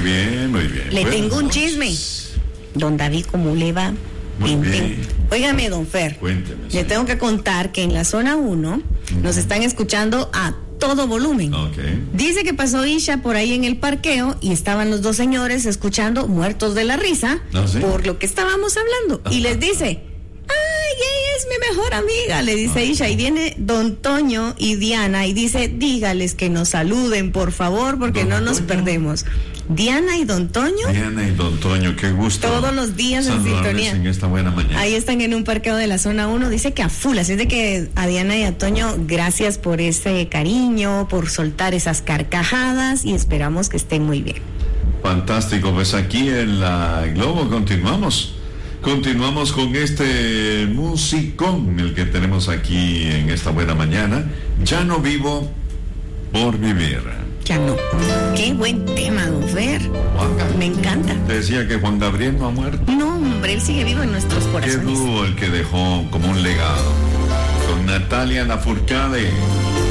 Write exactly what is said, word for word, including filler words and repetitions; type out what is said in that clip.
bien, muy bien. Le bueno, tengo un vamos. chisme. Don David, ¿cómo le va? Muy Bien, bien. bien. Óigame, don Fer. Cuénteme. Le señor. tengo que contar que en la zona uno uh-huh. nos están escuchando a todo volumen. Okay. Dice que pasó Isha por ahí en el parqueo y estaban los dos señores escuchando muertos de la risa ¿Ah, sí? por lo que estábamos hablando. Y les dice, ay, ella es mi mejor amiga, le dice Isha. Y viene don Toño y Diana y dice, dígales que nos saluden, por favor, porque Don no nos Toño. perdemos. Diana y don Toño. Diana y don Toño, qué gusto. Todos los días en saludarles sintonía. En esta buena mañana. Ahí están en un parqueo de la zona uno, dice que a full, así es de que a Diana y a Toño, gracias por ese cariño, por soltar esas carcajadas y esperamos que estén muy bien. Fantástico, pues aquí en la Globo continuamos. Continuamos con este musicón, el que tenemos aquí en esta buena mañana. Ya no vivo por vivir. Ya no. Qué buen tema, don Fer. Juan, me encanta. Te decía que Juan Gabriel no ha muerto. No, hombre, él sigue vivo en nuestros Qué corazones. dúo el que dejó como un legado. Con Natalia Lafourcade.